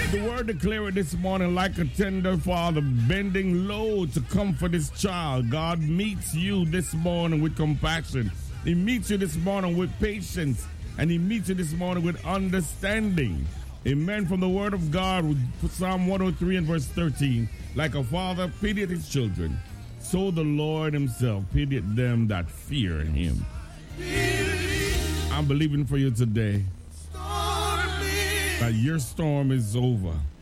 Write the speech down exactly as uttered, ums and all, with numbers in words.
The word declared this morning, like a tender father bending low to comfort his child. God meets you this morning with compassion. He meets you this morning with patience. And he meets you this morning with understanding. Amen. From the word of God, Psalm one oh three and verse thirteen. Like a father pitieth his children, so the Lord himself pitieth them that fear him. I'm believing for you today that your storm is over.